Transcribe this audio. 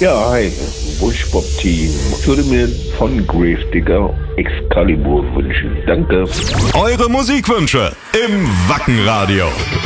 Ja, hi, Wunschpop-Team. Ich würde mir von Gravedigger Excalibur wünschen. Danke. Eure Musikwünsche im Wackenradio.